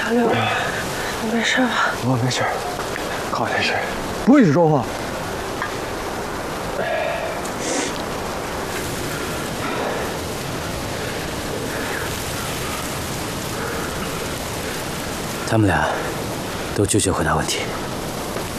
小六，你没事吧？ 我没事，靠点事，不会一直说话。 他们俩都拒绝回答问题。